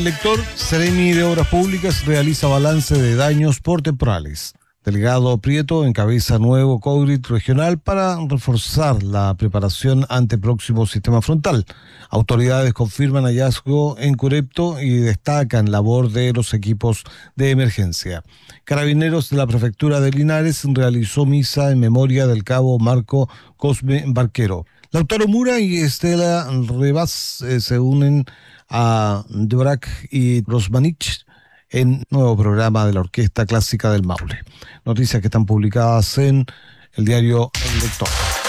El lector Seremi de Obras Públicas realiza balance de daños por temporales. Delegado Prieto encabeza nuevo CODRIT regional para reforzar la preparación ante próximo sistema frontal. Autoridades confirman hallazgo en Curepto y destacan labor de los equipos de emergencia. Carabineros de la Prefectura de Linares realizó misa en memoria del cabo Marco Cosme Barquero. Lautaro Mura y Estela Rivas se unen a Dvorak y Rosmanich en nuevo programa de la Orquesta Clásica del Maule. Noticias que están publicadas en el diario El Lector.